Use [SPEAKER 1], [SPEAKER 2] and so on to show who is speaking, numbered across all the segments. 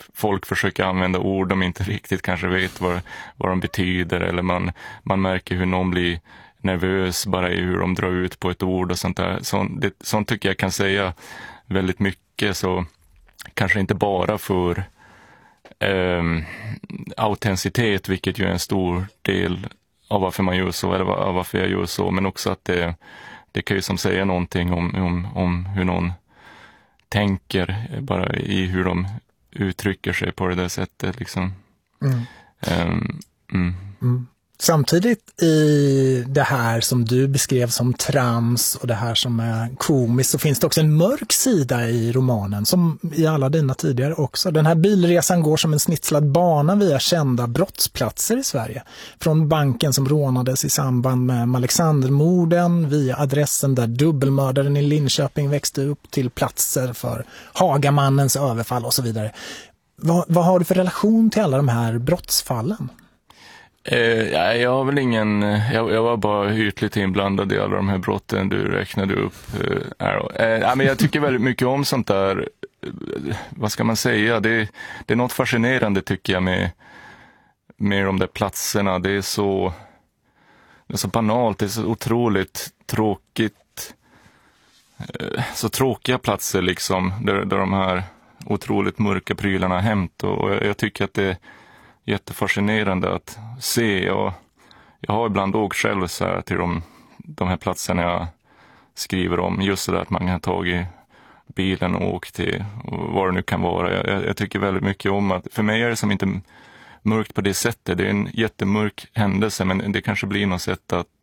[SPEAKER 1] folk försöker använda ord de inte riktigt kanske vet vad de betyder, eller man märker hur någon blir nervös bara i hur de drar ut på ett ord och sånt där. Sånt tycker jag kan säga väldigt mycket, så kanske inte bara för autenticitet, vilket ju är en stor del av varför man gör så, eller varför jag gör så, men också att det kan ju som säga någonting om hur någon tänker, bara i hur de uttrycker sig på det där sättet liksom.
[SPEAKER 2] Samtidigt i det här som du beskrev som trams och det här som är komiskt, så finns det också en mörk sida i romanen, som i alla dina tidigare också. Den här bilresan går som en snitslad bana via kända brottsplatser i Sverige. Från banken som rånades i samband med Alexandermorden, via adressen där dubbelmördaren i Linköping växte upp, till platser för Hagamannens överfall och så vidare. Vad har du för relation till alla de här brottsfallen?
[SPEAKER 1] Jag har väl ingen, jag var bara ytligt inblandad i alla de här brotten du räknade upp. Men jag tycker väldigt mycket om sånt där, vad ska man säga, det är något fascinerande tycker jag med de där platserna. Det är så banalt, det är så otroligt tråkigt, så tråkiga platser liksom, där de här otroligt mörka prylarna har hämt, och jag tycker att det är jättefascinerande att se, och jag har ibland åkt själv så här till de här platserna jag skriver om, just det där att man har tagit bilen och åkt till vad det nu kan vara. Jag tycker väldigt mycket om att, för mig är det som inte mörkt på det sättet, det är en jättemörk händelse, men det kanske blir något sätt att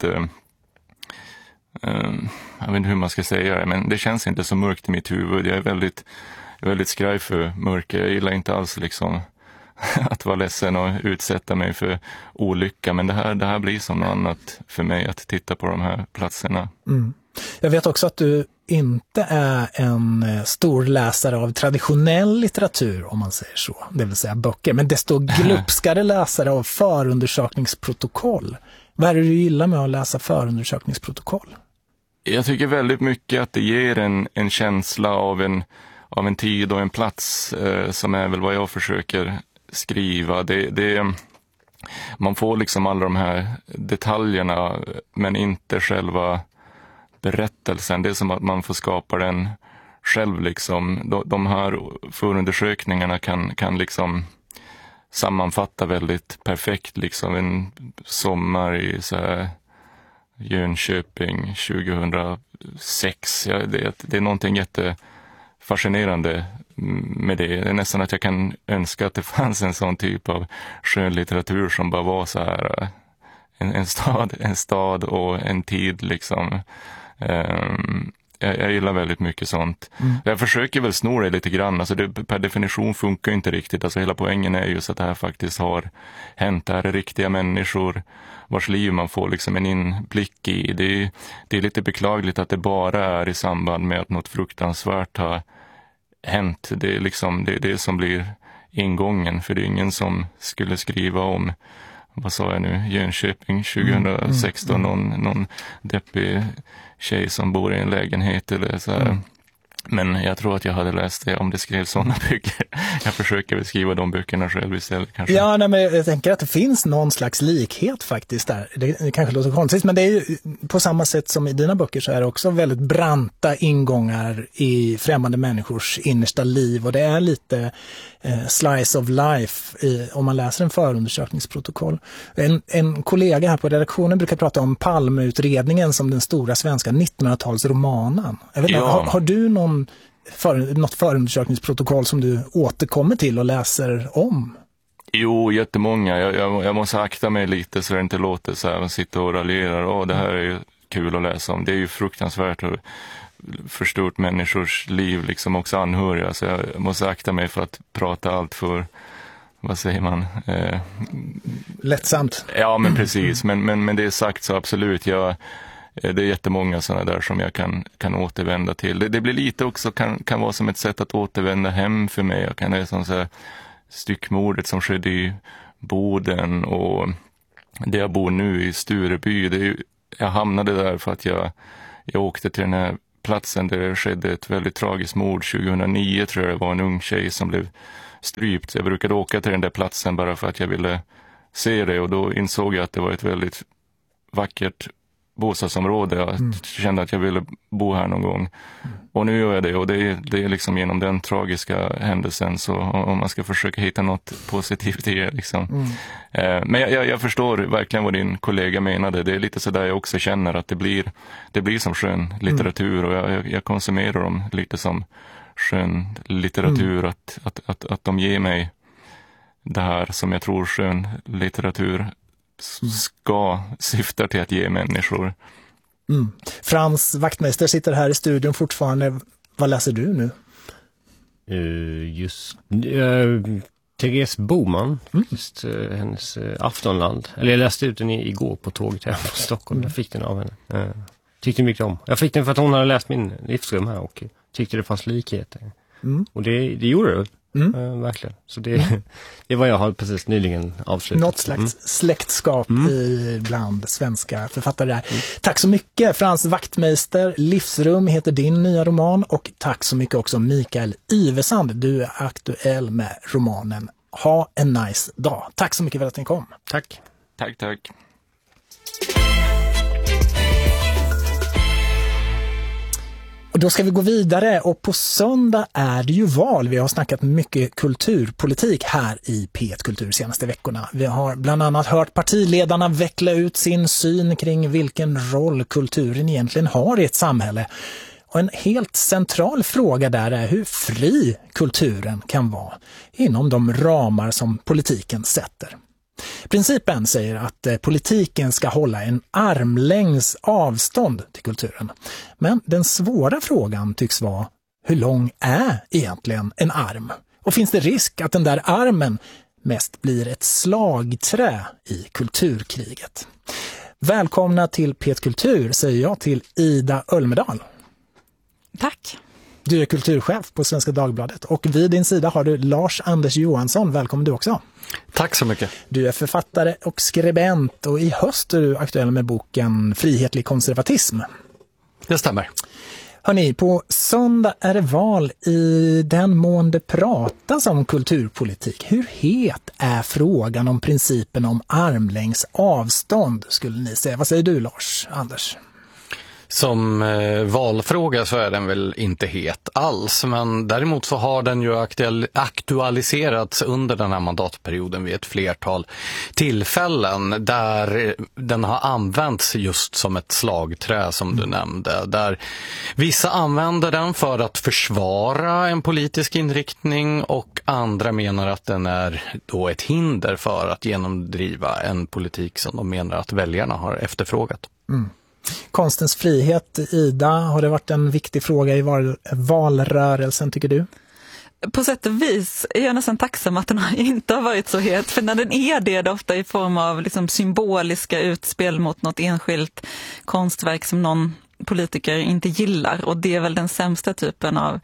[SPEAKER 1] jag vet inte hur man ska säga det, men det känns inte så mörkt i mitt huvud. Jag är väldigt skraj för mörker, jag gillar inte alls liksom att vara ledsen och utsätta mig för olycka, men det här blir som något annat för mig, att titta på de här platserna.
[SPEAKER 2] Jag vet också att du inte är en stor läsare av traditionell litteratur, om man säger så, det vill säga böcker, men desto glupskare läsare av förundersökningsprotokoll. Vad är det du gillar med att läsa förundersökningsprotokoll? Jag
[SPEAKER 1] tycker väldigt mycket att det ger en känsla av en tid och en plats, som är väl vad jag försöker skriva. Man får liksom alla de här detaljerna, men inte själva berättelsen. Det är som att man får skapa den själv liksom. De här förundersökningarna kan liksom sammanfatta väldigt perfekt liksom en sommar i så här Jönköping 2006. Det är någonting jättefascinerande med det. Det är nästan att jag kan önska att det fanns en sån typ av skönlitteratur som bara var så här en stad och en tid liksom. Jag gillar väldigt mycket sånt. Jag försöker väl sno det lite grann. Alltså det per definition funkar inte riktigt. Alltså hela poängen är just att det här faktiskt har hänt. Det här är riktiga människor vars liv man får liksom en inblick i. Det är lite beklagligt att det bara är i samband med att något fruktansvärt har hänt. Det är liksom det som blir ingången. För det är ingen som skulle skriva om, vad sa jag nu, Jönköping 2016, någon deppig tjej som bor i en lägenhet eller så här. Men jag tror att jag hade läst det om det skrev sådana böcker. Jag försöker väl skriva de böckerna själv istället kanske.
[SPEAKER 2] Ja, nej, men jag tänker att det finns någon slags likhet faktiskt där. Det kanske låter konstigt, men det är ju på samma sätt som i dina böcker, så är det också väldigt branta ingångar i främmande människors innersta liv, och det är lite slice of life om man läser en förundersökningsprotokoll. En kollega här på redaktionen brukar prata om Palmeutredningen som den stora svenska 1900-talsromanen. Jag vet inte, har du något förundersökningsprotokoll som du återkommer till och läser om?
[SPEAKER 1] Jo, jättemånga. Jag måste akta mig lite så det inte låter så här, man sitter och raljerar. Det här är ju kul att läsa om. Det är ju fruktansvärt och förstört människors liv, liksom också anhöriga. Så jag måste akta mig för att prata allt för, vad säger man?
[SPEAKER 2] Lättsamt.
[SPEAKER 1] Ja, men precis. Men det är sagt så absolut. Det är jättemånga sådana där som jag kan återvända till. Det blir lite också, kan vara som ett sätt att återvända hem för mig. Jag kan det som så här, styckmordet som skedde i Boden och det jag bor nu i Stureby. Jag hamnade där för att jag åkte till den här platsen där det skedde ett väldigt tragiskt mord 2009, tror jag det var, en ung tjej som blev strypt. Jag brukade åka till den där platsen bara för att jag ville se det, och då insåg jag att det var ett väldigt vackert bostadsområde. Jag kände att jag ville bo här någon gång. Och nu gör jag det, och det är liksom genom den tragiska händelsen, så om man ska försöka hitta något positivt i det liksom. Men jag förstår verkligen vad din kollega menade. Det är lite så där jag också känner, att det blir som skön litteratur, och jag konsumerar dem lite som skön litteratur, att de ger mig det här som jag tror skön litteratur ska syfta till att ge människor.
[SPEAKER 2] Frans Wachtmeister sitter här i studion fortfarande. Vad läser du nu?
[SPEAKER 3] Therese Boman, hennes Aftonland. Eller jag läste ut den igår på tåget här från Stockholm. Jag fick den av henne. Tyckte mycket om. Jag fick den för att hon hade läst min livsrum här och tyckte det fanns likheter. Och det gjorde det. Verkligen. Så det är vad jag har precis nyligen avslutat.
[SPEAKER 2] Något slags släktskap bland svenska författare där. Tack så mycket Frans Wachtmeister. Livsrum heter din nya roman, och tack så mycket också Mikael Ivesand. Du är aktuell med romanen Ha en nice dag. Tack så mycket för att ni kom.
[SPEAKER 3] Tack.
[SPEAKER 1] Tack.
[SPEAKER 2] Och då ska vi gå vidare, och på söndag är det ju val. Vi har snackat mycket kulturpolitik här i P1 Kultur senaste veckorna. Vi har bland annat hört partiledarna veckla ut sin syn kring vilken roll kulturen egentligen har i ett samhälle. Och en helt central fråga där är hur fri kulturen kan vara inom de ramar som politiken sätter. Principen säger att politiken ska hålla en armlängds avstånd till kulturen. Men den svåra frågan tycks vara, hur lång är egentligen en arm? Och finns det risk att den där armen mest blir ett slagträ i kulturkriget? Välkomna till P1 Kultur, säger jag till Ida Ölmedal.
[SPEAKER 4] Tack.
[SPEAKER 2] Du är kulturchef på Svenska Dagbladet, och vid din sida har du Lars Anders Johansson. Välkommen du också.
[SPEAKER 5] Tack så mycket.
[SPEAKER 2] Du är författare och skribent, och i höst är du aktuell med boken Frihetlig konservatism.
[SPEAKER 5] Det stämmer.
[SPEAKER 2] Hörrni, på söndag är det val i den mån det pratas om kulturpolitik. Hur het är frågan om principen om armlängds avstånd, skulle ni säga? Vad säger du, Lars Anders?
[SPEAKER 5] Som valfråga så är den väl inte het alls, men däremot så har den ju aktualiserats under den här mandatperioden vid ett flertal tillfällen där den har använts just som ett slagträ, som du nämnde, där vissa använder den för att försvara en politisk inriktning och andra menar att den är då ett hinder för att genomdriva en politik som de menar att väljarna har efterfrågat.
[SPEAKER 2] Konstens frihet, Ida, har det varit en viktig fråga i valrörelsen, tycker du?
[SPEAKER 4] På sätt och vis är jag nästan tacksam att den inte har varit så het, för när den är det ofta i form av liksom symboliska utspel mot något enskilt konstverk som någon politiker inte gillar, och det är väl den sämsta typen av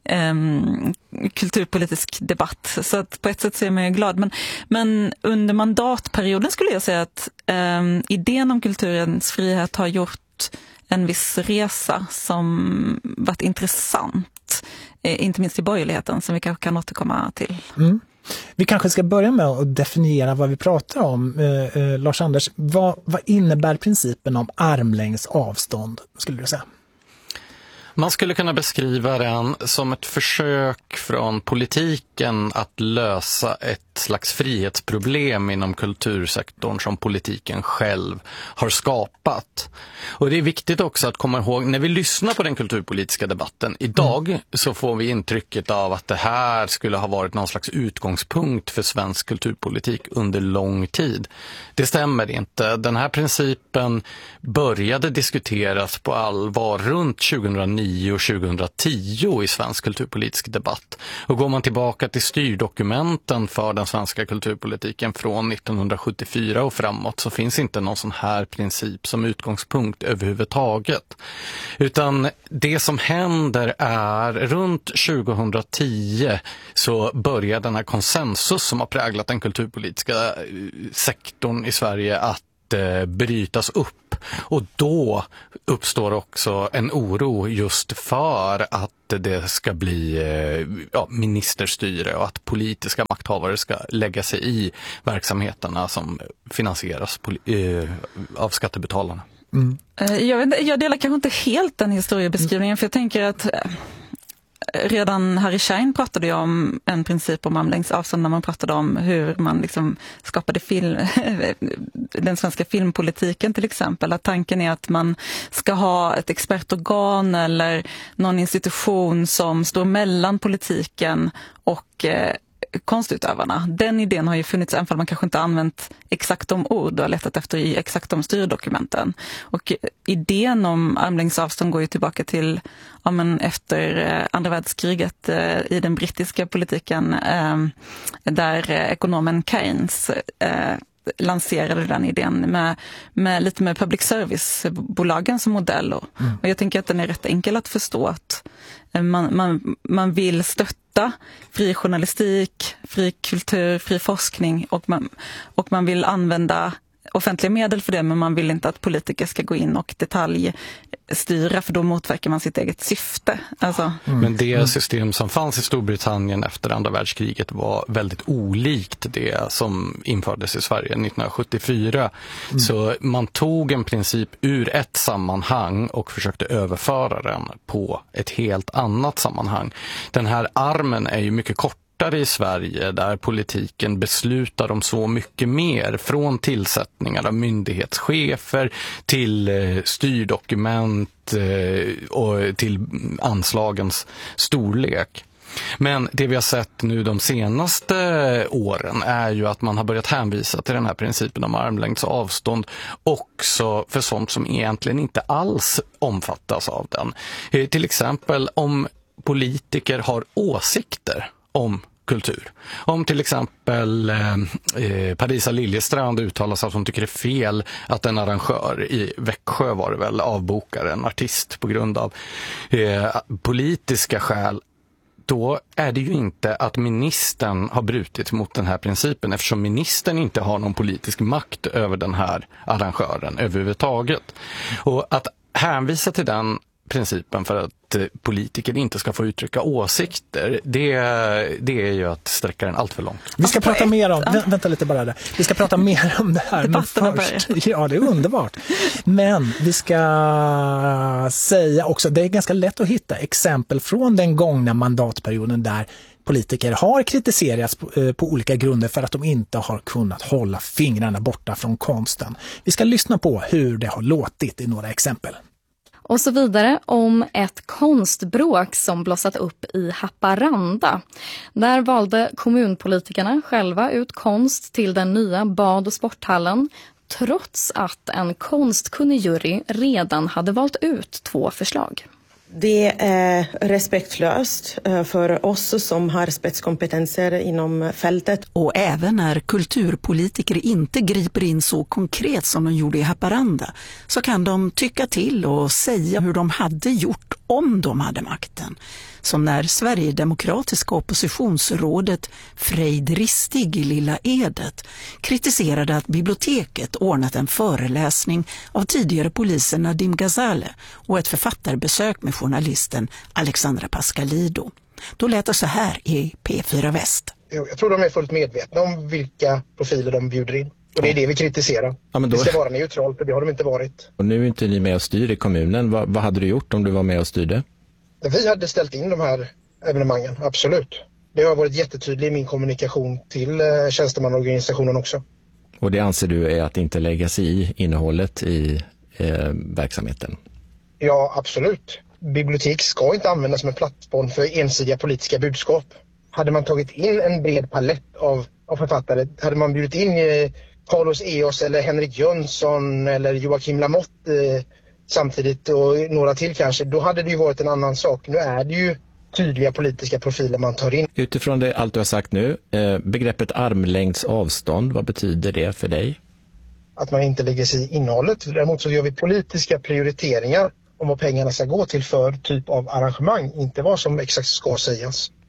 [SPEAKER 4] kulturpolitisk debatt. Så att på ett sätt så är man ju glad. Men under mandatperioden skulle jag säga att idén om kulturens frihet har gjort en viss resa som varit intressant. Inte minst i borgerligheten, som vi kanske kan återkomma till.
[SPEAKER 2] Vi kanske ska börja med att definiera vad vi pratar om. Lars Anders, vad innebär principen om armlängds avstånd, skulle du säga?
[SPEAKER 5] Man skulle kunna beskriva den som ett försök från politiken att lösa ett slags frihetsproblem inom kultursektorn som politiken själv har skapat. Och det är viktigt också att komma ihåg, när vi lyssnar på den kulturpolitiska debatten idag så får vi intrycket av att det här skulle ha varit någon slags utgångspunkt för svensk kulturpolitik under lång tid. Det stämmer inte. Den här principen började diskuteras på allvar runt 2009 och 2010 i svensk kulturpolitisk debatt. Och går man tillbaka till styrdokumenten för den svenska kulturpolitiken från 1974 och framåt, så finns inte någon sån här princip som utgångspunkt överhuvudtaget. Utan det som händer är runt 2010 så börjar den här konsensus som har präglat den kulturpolitiska sektorn i Sverige att brytas upp. Och då uppstår också en oro just för att det ska bli ministerstyre och att politiska makthavare ska lägga sig i verksamheterna som finansieras av skattebetalarna.
[SPEAKER 2] Mm.
[SPEAKER 4] Jag delar kanske inte helt den historiebeskrivningen, för jag tänker att redan Harry Schein pratade ju om en princip om armlängds avstånd när man pratade om hur man liksom skapade den svenska filmpolitiken till exempel. Att tanken är att man ska ha ett expertorgan eller någon institution som står mellan politiken och konstutövarna. Den idén har ju funnits, även om man kanske inte använt exakt de ord och har letat efter i exakt de styrdokumenten. Och idén om armlängds avstånd går ju tillbaka till efter andra världskriget i den brittiska politiken, där ekonomen Keynes lanserade den idén med lite med public service-bolagen som modell. Och jag tänker att den är rätt enkel att förstå, att man vill stötta fri journalistik, fri kultur, fri forskning, och man vill använda offentliga medel för det, men man vill inte att politiker ska gå in och detaljstyra, för då motverkar man sitt eget syfte. Alltså.
[SPEAKER 5] Men det system som fanns i Storbritannien efter andra världskriget var väldigt olikt det som infördes i Sverige 1974. Så man tog en princip ur ett sammanhang och försökte överföra den på ett helt annat sammanhang. Den här armen är ju mycket kort i Sverige, där politiken beslutar om så mycket mer, från tillsättningar av myndighetschefer till styrdokument och till anslagens storlek. Men det vi har sett nu de senaste åren är ju att man har börjat hänvisa till den här principen om armlängds avstånd också för sånt som egentligen inte alls omfattas av den. Till exempel om politiker har åsikter om kultur. Om till exempel Parisa Liljestrand uttalar sig att hon tycker det är fel att en arrangör i Växjö var det väl avbokar en artist på grund av politiska skäl, då är det ju inte att ministern har brutit mot den här principen, eftersom ministern inte har någon politisk makt över den här arrangören överhuvudtaget. Och att hänvisa till den principen för att politiker inte ska få uttrycka åsikter, det är ju att sträcka den allt för långt.
[SPEAKER 2] Vi ska prata mer om, vänta lite bara där. Vi ska prata mer om det här, men först, ja, det är underbart. Men vi ska säga också, det är ganska lätt att hitta exempel från den gångna mandatperioden där politiker har kritiserats på olika grunder för att de inte har kunnat hålla fingrarna borta från konsten. Vi ska lyssna på hur det har låtit i några exempel.
[SPEAKER 6] Och så vidare om ett konstbråk som blossat upp i Haparanda. Där valde kommunpolitikerna själva ut konst till den nya bad- och sporthallen, trots att en konstkunnig jury redan hade valt ut 2 förslag.
[SPEAKER 7] Det är respektlöst för oss som har spetskompetenser inom fältet.
[SPEAKER 8] Och även när kulturpolitiker inte griper in så konkret som de gjorde i Haparanda, så kan de tycka till och säga hur de hade gjort om de hade makten. Som när Sverigedemokratiska oppositionsrådet Frejd Ristig i Lilla Edet kritiserade att biblioteket ordnat en föreläsning av tidigare polisen Nadim Ghazale och ett författarbesök med journalisten Alexandra Pascalido. Då lät det så här i P4 Väst.
[SPEAKER 9] Jag tror de är fullt medvetna om vilka profiler de bjuder in. Och det är det vi kritiserar. Ja, men då... Det ska vara neutralt, för det har de inte varit.
[SPEAKER 10] Och nu är inte ni med och styr i kommunen. Vad hade du gjort om du var med och styrde?
[SPEAKER 9] Vi hade ställt in de här evenemangen, absolut. Det har varit jättetydligt i min kommunikation till tjänstemannaorganisationen också.
[SPEAKER 10] Och det anser du är att inte lägga sig i innehållet i verksamheten?
[SPEAKER 9] Ja, absolut. Bibliotek ska inte användas som en plattform för ensidiga politiska budskap. Hade man tagit in en bred palett av författare, hade man bjudit in Carlos Eos eller Henrik Jönsson eller Joakim Lamotte samtidigt och några till kanske, då hade det ju varit en annan sak. Nu är det ju tydliga politiska profiler man tar in.
[SPEAKER 10] Utifrån det allt du har sagt nu, begreppet armlängds avstånd, vad betyder det för dig?
[SPEAKER 9] Att man inte lägger sig i innehållet. Däremot så gör vi politiska prioriteringar om vad pengarna ska gå till för typ av arrangemang, inte vad som exakt ska sägas.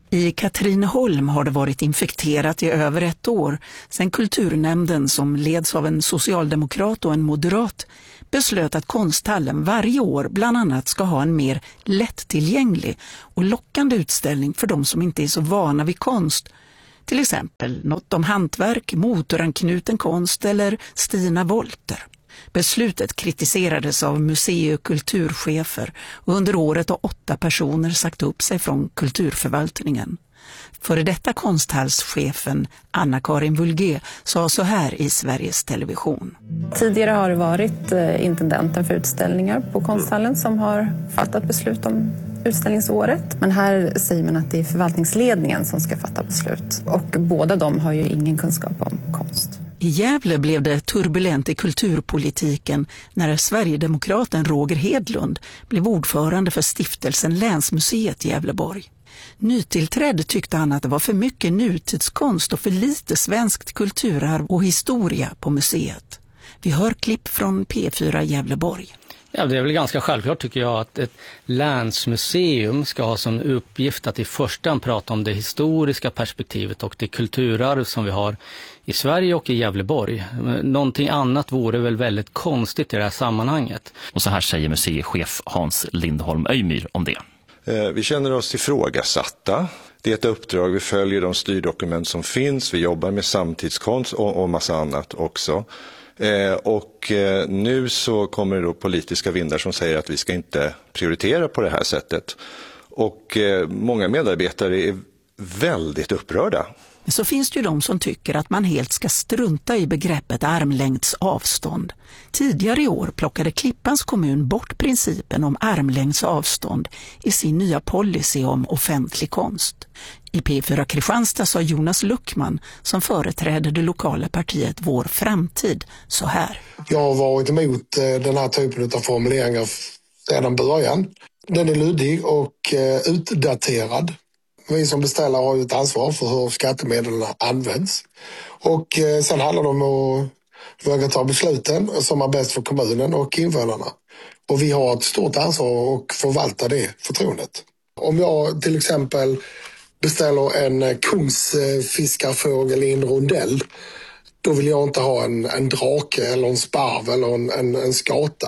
[SPEAKER 8] I Katrineholm har det varit infekterat i över 1 år sedan kulturnämnden, som leds av en socialdemokrat och en moderat, beslöt att konsthallen varje år bland annat ska ha en mer lättillgänglig och lockande utställning för de som inte är så vana vid konst. Till exempel något om hantverk, motoranknuten konst eller Stina Wolter. Beslutet kritiserades av musei- och kulturchefer och under året har 8 personer sagt upp sig från kulturförvaltningen. Före detta konsthallschefen Anna-Karin Vulgé sa så här i Sveriges Television.
[SPEAKER 11] Tidigare har det varit intendenten för utställningar på konsthallen som har fattat beslut om utställningsåret. Men här säger man att det är förvaltningsledningen som ska fatta beslut. Och båda de har ju ingen kunskap om konst.
[SPEAKER 8] I Gävle blev det turbulent i kulturpolitiken när Sverigedemokraten Roger Hedlund blev ordförande för stiftelsen Länsmuseet Gävleborg. Nytillträdd tyckte han att det var för mycket nutidskonst och för lite svenskt kulturarv och historia på museet. Vi hör klipp från P4 Gävleborg.
[SPEAKER 12] Ja, det är väl ganska självklart tycker jag att ett länsmuseum ska ha som uppgift att i första hand prata om det historiska perspektivet och det kulturarv som vi har i Sverige och i Gävleborg. Någonting annat vore väl väldigt konstigt i det här sammanhanget.
[SPEAKER 13] Och så här säger museichef Hans Lindholm Öjmyr om det.
[SPEAKER 14] Vi känner oss ifrågasatta. Det är ett uppdrag, vi följer de styrdokument som finns, vi jobbar med samtidskonst och massa annat också. Och nu så kommer det då politiska vindar som säger att vi ska inte prioritera på det här sättet. Och många medarbetare är väldigt upprörda.
[SPEAKER 8] Så finns det ju de som tycker att man helt ska strunta i begreppet armlängds avstånd. Tidigare i år plockade Klippans kommun bort principen om armlängds avstånd i sin nya policy om offentlig konst. I P4 Kristianstad sa Jonas Luckman, som företräder det lokala partiet Vår Framtid, så här.
[SPEAKER 15] Jag har varit emot den här typen av formuleringar sedan början. Den är luddig och utdaterad. Vi som beställare har ju ett ansvar för hur skattemedel används. Och sen handlar det om att våga ta besluten som är bäst för kommunen och invånarna. Och vi har ett stort ansvar att förvalta det förtroendet. Om jag till exempel beställer en kungsfiskarfågel i en rondell, då vill jag inte ha en drake eller en sparv eller en skata.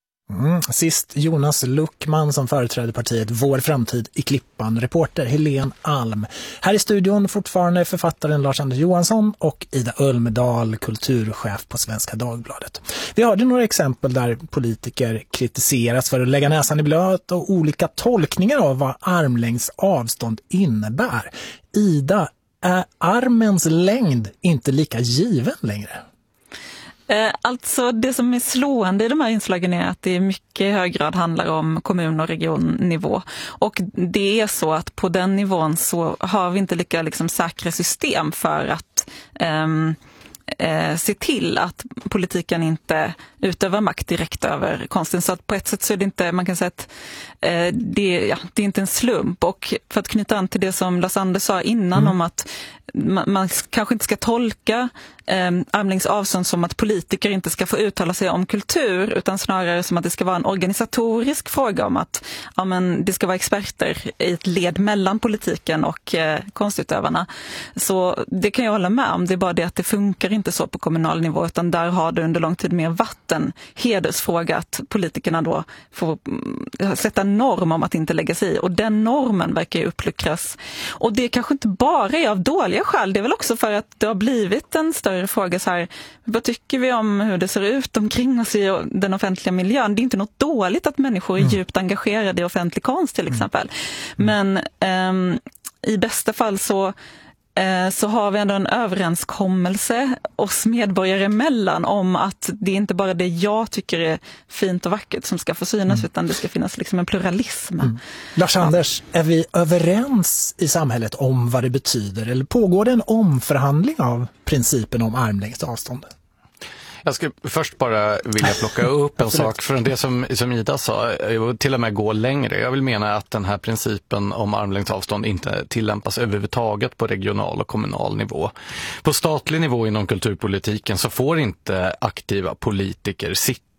[SPEAKER 2] Sist Jonas Luckman som företräder partiet Vår Framtid i Klippan, reporter Helene Alm. Här i studion fortfarande författaren Lars-Anders Johansson och Ida Ölmedal, kulturchef på Svenska Dagbladet. Vi hörde några exempel där politiker kritiseras för att lägga näsan i blöt och olika tolkningar av vad armlängds avstånd innebär. Ida, är armens längd inte lika given längre?
[SPEAKER 4] Alltså det som är slående i de här inslagen är att det i mycket hög grad handlar om kommun- och regionnivå. Och det är så att på den nivån så har vi inte lika säkra system för att se till att politiken inte utövar makt direkt över konsten. Så att på ett sätt så är det inte, man kan säga att det är inte en slump. Och för att knyta an till det som Lars-Anders sa innan om att man kanske inte ska tolka armlängds avstånd som att politiker inte ska få uttala sig om kultur, utan snarare som att det ska vara en organisatorisk fråga om att det ska vara experter i ett led mellan politiken och konstutövarna. Så det kan jag hålla med om, det är bara det att det funkar inte så på kommunal nivå, utan där har det under lång tid mer vatten hedersfråga att politikerna då får sätta norm om att inte lägga sig i, och den normen verkar ju uppluckras. Och det kanske inte bara är av dåliga skäl, det är väl också för att det har blivit en större fråga så här, vad tycker vi om hur det ser ut omkring oss i den offentliga miljön? Det är inte något dåligt att människor är djupt engagerade i offentlig konst till exempel. Men i bästa fall så har vi ändå en överenskommelse oss medborgare emellan om att det är inte bara det jag tycker är fint och vackert som ska få synas, utan det ska finnas en pluralism.
[SPEAKER 2] Lars-Anders, är vi överens i samhället om vad det betyder, eller pågår det en omförhandling av principen om armlängds avstånd?
[SPEAKER 5] Jag ska först bara vilja plocka upp en sak från det som Ida sa, och till och med gå längre. Jag vill mena att den här principen om armlängds avstånd inte tillämpas överhuvudtaget på regional och kommunal nivå. På statlig nivå inom kulturpolitiken så får inte aktiva politiker sitta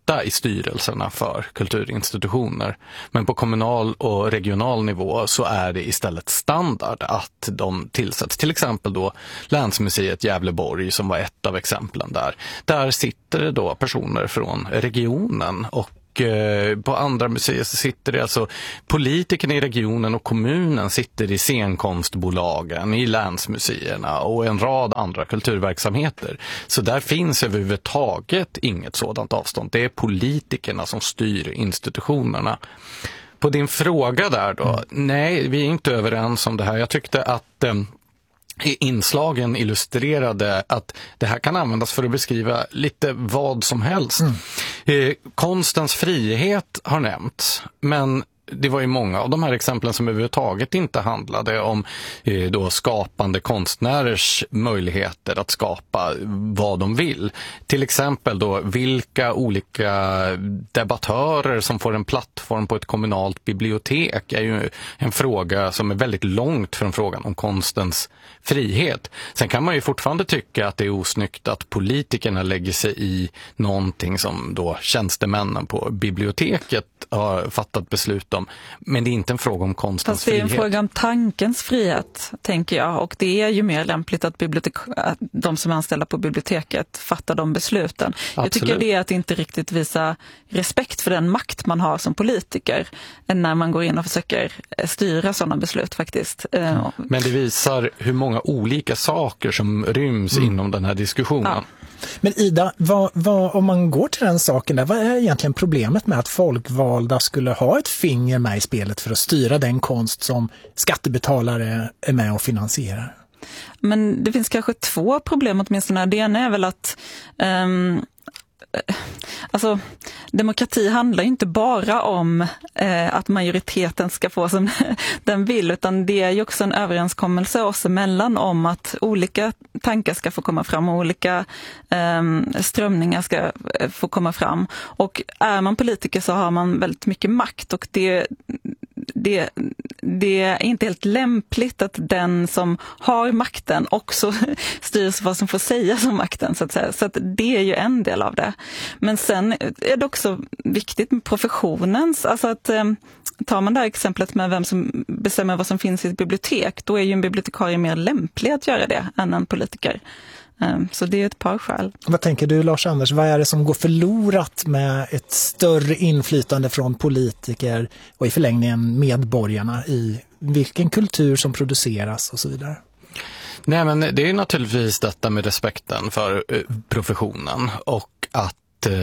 [SPEAKER 5] sitta i styrelserna för kulturinstitutioner. Men på kommunal och regional nivå så är det istället standard att de tillsätts. Till exempel då Länsmuseet Gävleborg som var ett av exemplen där. Där sitter det då personer från regionen och på andra museer så sitter det alltså politikerna i regionen och kommunen sitter i scenkonstbolagen, i länsmuseerna och en rad andra kulturverksamheter. Så där finns överhuvudtaget inget sådant avstånd. Det är politikerna som styr institutionerna. På din fråga där då, nej, vi är inte överens om det här. Jag tyckte att inslagen illustrerade att det här kan användas för att beskriva lite vad som helst. Konstens frihet har nämnts, men det var ju många av de här exemplen som överhuvudtaget inte handlade om då skapande konstnärers möjligheter att skapa vad de vill. Till exempel då vilka olika debattörer som får en plattform på ett kommunalt bibliotek är ju en fråga som är väldigt långt från frågan om konstens frihet. Sen kan man ju fortfarande tycka att det är osnyggt att politikerna lägger sig i någonting som då tjänstemännen på biblioteket har fattat beslut om. Men det är inte en fråga om konstens frihet.
[SPEAKER 4] Fast det är en fråga om tankens frihet, tänker jag. Och det är ju mer lämpligt att de som är anställda på biblioteket fattar de besluten. Absolut. Jag tycker det är att inte riktigt visa respekt för den makt man har som politiker än när man går in och försöker styra sådana beslut faktiskt.
[SPEAKER 5] Men det visar hur många olika saker som ryms inom den här diskussionen. Ja.
[SPEAKER 2] Men Ida, om man går till den saken där, vad är egentligen problemet med att folkvalda skulle ha ett finger med i spelet för att styra den konst som skattebetalare är med och finansierar?
[SPEAKER 4] Men det finns kanske två problem åtminstone. Det ena är väl att alltså, demokrati handlar ju inte bara om att majoriteten ska få som den vill, utan det är ju också en överenskommelse oss emellan om att olika tankar ska få komma fram och olika strömningar ska få komma fram. Och är man politiker så har man väldigt mycket makt, och det är inte helt lämpligt att den som har makten också styrs vad som får sägas om makten, så att säga. Så att det är ju en del av det. Men sen är det också viktigt med professionens, alltså att tar man det här exemplet med vem som bestämmer vad som finns i ett bibliotek, då är ju en bibliotekarie mer lämplig att göra det än en politiker. Så det är ett par skäl.
[SPEAKER 2] Vad tänker du, Lars-Anders? Vad är det som går förlorat med ett större inflytande från politiker och i förlängningen medborgarna i vilken kultur som produceras och så vidare?
[SPEAKER 5] Nej, men det är naturligtvis detta med respekten för professionen och att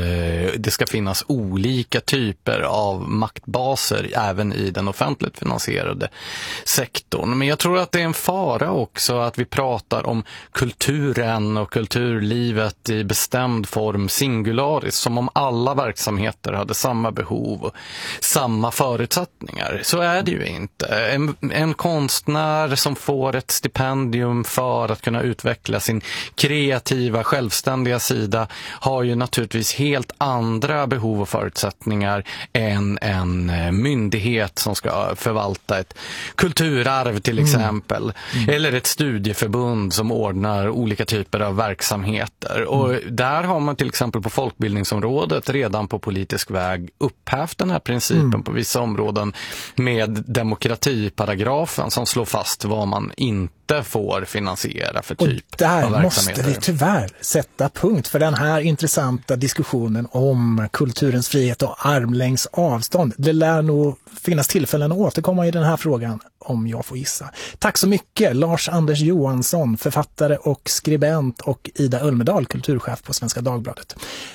[SPEAKER 5] det ska finnas olika typer av maktbaser även i den offentligt finansierade sektorn. Men jag tror att det är en fara också att vi pratar om kulturen och kulturlivet i bestämd form singularis, som om alla verksamheter hade samma behov och samma förutsättningar. Så är det ju inte. En konstnär som får ett stipendium för att kunna utveckla sin kreativa, självständiga sida har ju naturligtvis helt andra behov och förutsättningar än en myndighet som ska förvalta ett kulturarv till exempel. Eller ett studieförbund som ordnar olika typer av verksamheter. Och där har man till exempel på folkbildningsområdet redan på politisk väg upphävt den här principen på vissa områden med demokratiparagrafen som slår fast vad man inte får finansiera för typ av verksamheter.
[SPEAKER 2] Och där måste vi tyvärr sätta punkt för den här intressanta diskussionen om kulturens frihet och armlängds avstånd. Det lär nog finnas tillfällen att återkomma i den här frågan om jag får gissa. Tack så mycket Lars-Anders Johansson, författare och skribent, och Ida Ulmedal, kulturchef på Svenska Dagbladet.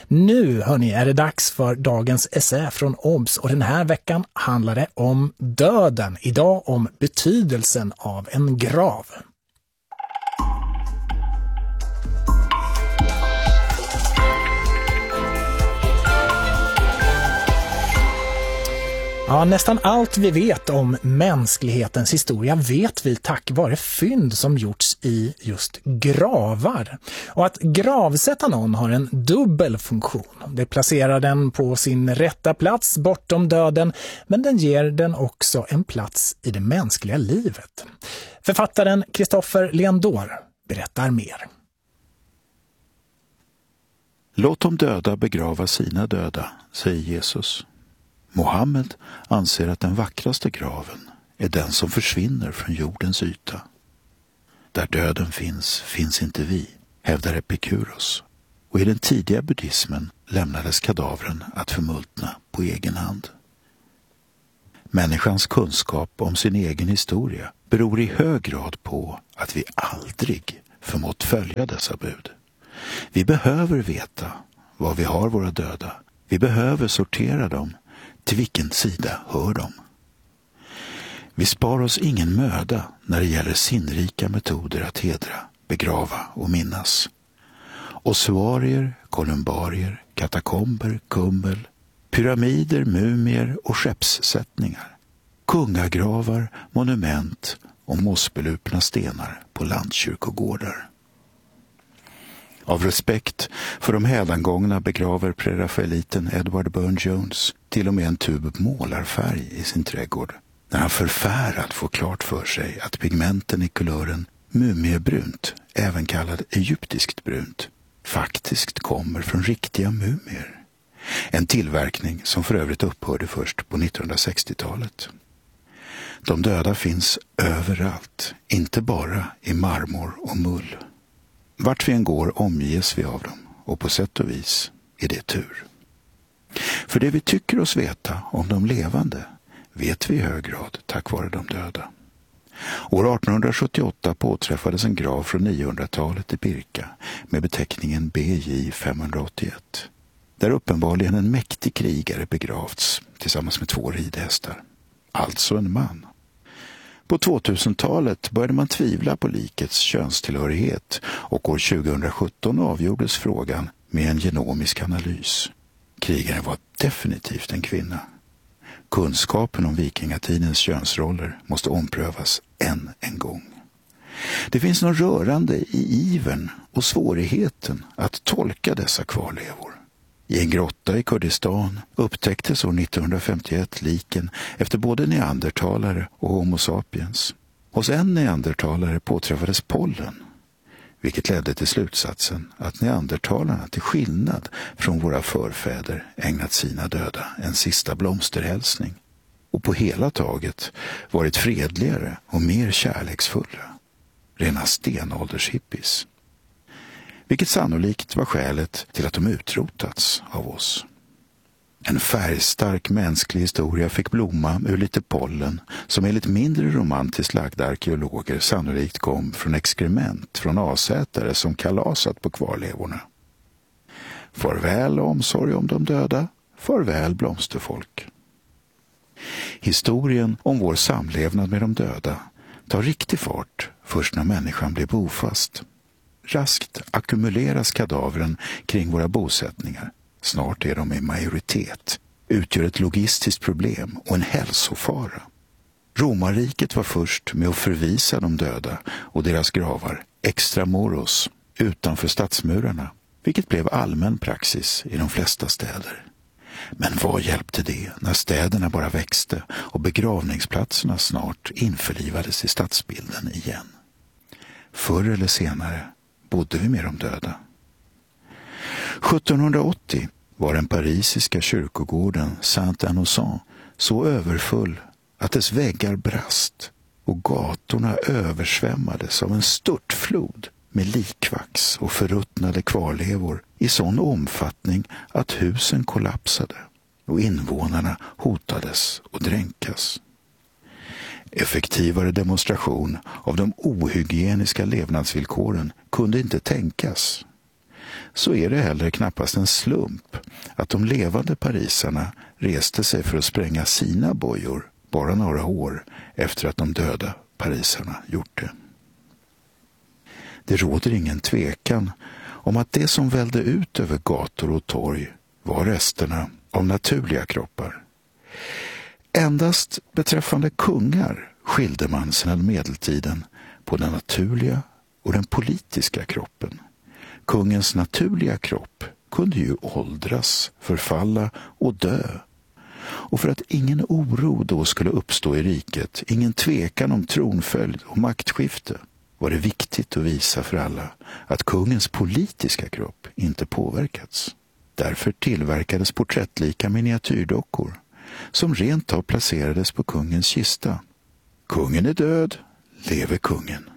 [SPEAKER 2] Nu hörni, är det dags för dagens essä från OBS, och den här veckan handlar det om döden. Idag om betydelsen av en grav. Ja, nästan allt vi vet om mänsklighetens historia vet vi tack vare fynd som gjorts i just gravar. Och att gravsätta någon har en dubbel funktion. Det placerar den på sin rätta plats bortom döden, men den ger den också en plats i det mänskliga livet. Författaren Christopher Leandor berättar mer.
[SPEAKER 16] Låt de döda begrava sina döda, säger Jesus. Mohammed anser att den vackraste graven är den som försvinner från jordens yta. Där döden finns inte vi, hävdar Epikuros. Och i den tidiga buddhismen lämnades kadavren att förmultna på egen hand. Människans kunskap om sin egen historia beror i hög grad på att vi aldrig förmått följa dessa bud. Vi behöver veta var vi har våra döda. Vi behöver sortera dem. Till vilken sida hör de? Vi spar oss ingen möda när det gäller sinnrika metoder att hedra, begrava och minnas. Ossuarier, kolumbarier, katakomber, kummel, pyramider, mumier och skeppssättningar. Kungagravar, monument och mossbelupna stenar på landkyrkogårdar. Av respekt för de hädangångna begraver prerafaeliten Edward Burne-Jones till och med en tub målarfärg i sin trädgård, när han förfärad får klart för sig att pigmenten i kulören mumiebrunt, även kallad egyptiskt brunt, faktiskt kommer från riktiga mumier. En tillverkning som för övrigt upphörde först på 1960-talet. De döda finns överallt, inte bara i marmor och mull. Vart vi än går omges vi av dem, och på sätt och vis är det tur. För det vi tycker oss veta om de levande vet vi i hög grad tack vare de döda. År 1878 påträffades en grav från 900-talet i Birka med beteckningen BJ 581. Där uppenbarligen en mäktig krigare begravts tillsammans med 2 ridhästar. Alltså en man. På 2000-talet började man tvivla på likets könstillhörighet och år 2017 avgjordes frågan med en genomisk analys. Krigaren var definitivt en kvinna. Kunskapen om vikingatidens könsroller måste omprövas än en gång. Det finns något rörande i ivern och svårigheten att tolka dessa kvarlevor. I en grotta i Kurdistan upptäcktes år 1951 liken efter både neandertalare och homo sapiens. Hos en neandertalare påträffades pollen, vilket ledde till slutsatsen att neandertalarna till skillnad från våra förfäder ägnat sina döda en sista blomsterhälsning och på hela taget varit fredligare och mer kärleksfulla. Rena stenåldershippies. Vilket sannolikt var skälet till att de utrotats av oss. En färgstark mänsklig historia fick blomma ur lite pollen som enligt mindre romantiskt lagda arkeologer sannolikt kom från exkrement från asätare som kalasat på kvarlevorna. Farväl omsorg om de döda, farväl blomsterfolk. Historien om vår samlevnad med de döda tar riktig fart först när människan blir bofast. Raskt ackumuleras kadavren kring våra bosättningar. Snart är de i majoritet, utgör ett logistiskt problem och en hälsofara. Romarriket var först med att förvisa de döda och deras gravar extramuros utanför stadsmurarna, vilket blev allmän praxis i de flesta städer. Men vad hjälpte det när städerna bara växte och begravningsplatserna snart införlivades i stadsbilden igen? Förr eller senare bodde vi med de döda. 1780 var den parisiska kyrkogården Saint-Innocent så överfull att dess väggar brast och gatorna översvämmades av en störtflod med likvax och förruttnade kvarlevor i sån omfattning att husen kollapsade och invånarna hotades att dränkas. Effektivare demonstration av de ohygieniska levnadsvillkoren kunde inte tänkas. Så är det heller knappast en slump att de levande parisarna reste sig för att spränga sina bojor bara några år efter att de döda parisarna gjort det. Det råder ingen tvekan om att det som välde ut över gator och torg var resterna av naturliga kroppar. Endast beträffande kungar skilde man sedan medeltiden på den naturliga och den politiska kroppen. Kungens naturliga kropp kunde ju åldras, förfalla och dö. Och för att ingen oro då skulle uppstå i riket, ingen tvekan om tronföljd och maktskifte, var det viktigt att visa för alla att kungens politiska kropp inte påverkats. Därför tillverkades porträttlika miniatyrdockor som rent av placerades på kungens kista. Kungen är död, lever kungen.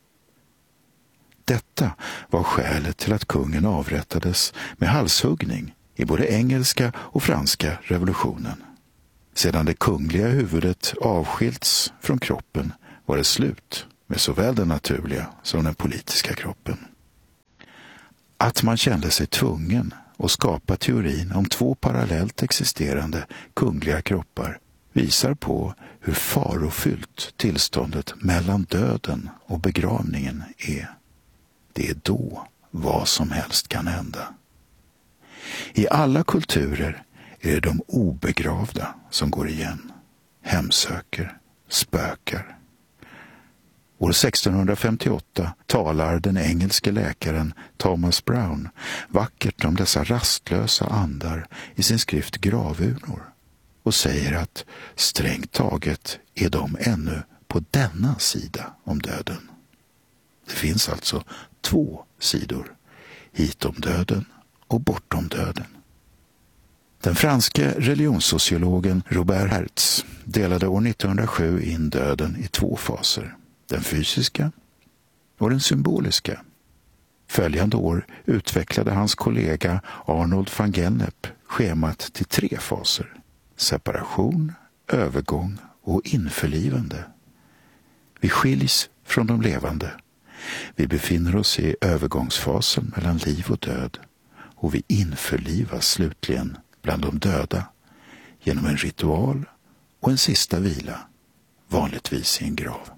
[SPEAKER 16] Detta var skälet till att kungen avrättades med halshuggning i både engelska och franska revolutionen. Sedan det kungliga huvudet avskilts från kroppen var det slut med såväl den naturliga som den politiska kroppen. Att man kände sig tvungen att skapa teorin om 2 parallellt existerande kungliga kroppar visar på hur farofyllt tillståndet mellan döden och begravningen är. Det är då vad som helst kan hända. I alla kulturer är det de obegravda som går igen, hemsöker, spökar. År 1658 talar den engelske läkaren Thomas Brown vackert om dessa rastlösa andar i sin skrift Gravurnor och säger att strängt taget är de ännu på denna sida om döden. Det finns alltså 2 sidor, hitom döden och bortom döden. Den franske religionssociologen Robert Hertz delade år 1907 in döden i 2 faser, den fysiska och den symboliska. Följande år utvecklade hans kollega Arnold van Gennep schemat till 3 faser, separation, övergång och införlivande. Vi skiljs från de levande. Vi befinner oss i övergångsfasen mellan liv och död och vi införlivas slutligen bland de döda genom en ritual och en sista vila, vanligtvis i en grav.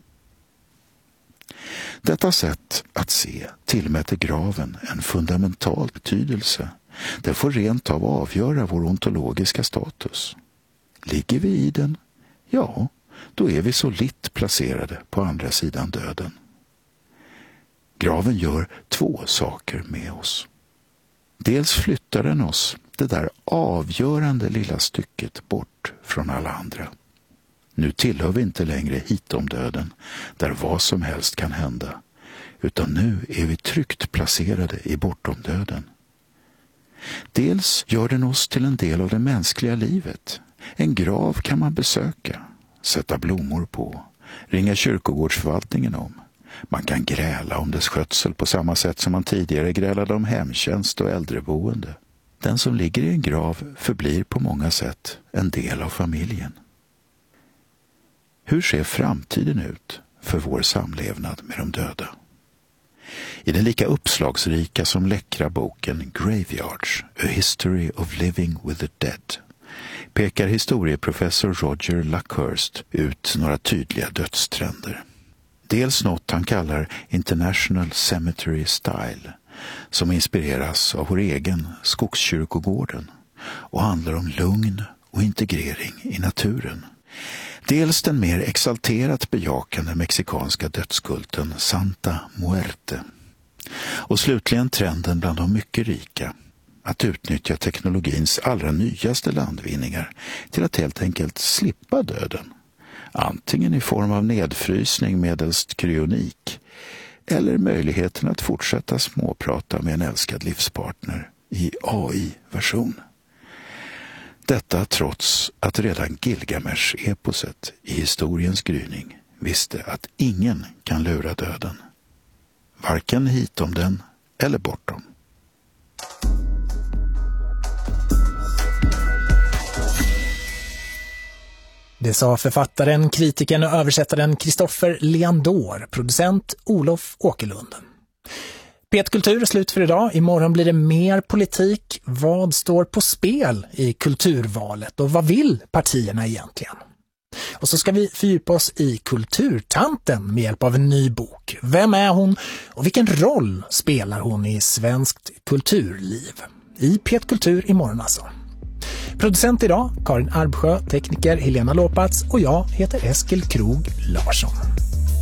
[SPEAKER 16] Detta sätt att se tillmäter graven en fundamental betydelse. Den får rent av avgöra vår ontologiska status. Ligger vi i den? Ja, då är vi solitt placerade på andra sidan döden. Graven gör 2 saker med oss. Dels flyttar den oss det där avgörande lilla stycket bort från alla andra. Nu tillhör vi inte längre hitom döden, där vad som helst kan hända, utan nu är vi tryggt placerade i bortom döden. Dels gör den oss till en del av det mänskliga livet. En grav kan man besöka, sätta blommor på, ringa kyrkogårdsförvaltningen om. Man kan gräla om dess skötsel på samma sätt som man tidigare grälade om hemtjänst och äldreboende. Den som ligger i en grav förblir på många sätt en del av familjen. Hur ser framtiden ut för vår samlevnad med de döda? I den lika uppslagsrika som läckra boken Graveyards, A History of Living with the Dead, pekar historieprofessor Roger Luckhurst ut några tydliga dödstrender. Dels något han kallar International Cemetery Style, som inspireras av vår egen Skogskyrkogården och handlar om lugn och integrering i naturen. Dels den mer exalterat bejakande mexikanska dödskulten Santa Muerte. Och slutligen trenden bland de mycket rika att utnyttja teknologins allra nyaste landvinningar till att helt enkelt slippa döden. Antingen i form av nedfrysning medelst kryonik eller möjligheten att fortsätta småprata med en älskad livspartner i AI-version. Detta trots att redan Gilgamesh-eposet i historiens gryning visste att ingen kan lura döden. Varken hitom den eller bortom.
[SPEAKER 2] Det sa författaren, kritikern och översättaren Kristoffer Leandor, producent Olof Åkerlund. P1 Kultur är slut för idag. Imorgon blir det mer politik. Vad står på spel i kulturvalet och vad vill partierna egentligen? Och så ska vi fördjupa oss i kulturtanten med hjälp av en ny bok. Vem är hon och vilken roll spelar hon i svenskt kulturliv? I P1 Kultur imorgon alltså. Producent idag Karin Arbsjö, tekniker Helena Lopats och jag heter Eskil Krog Larsson.